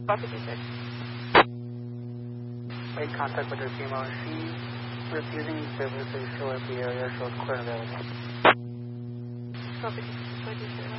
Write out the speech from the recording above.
Copy 26. Make contact with her female. She's refusing services. Show at the area. Shows clear available. Copy 26.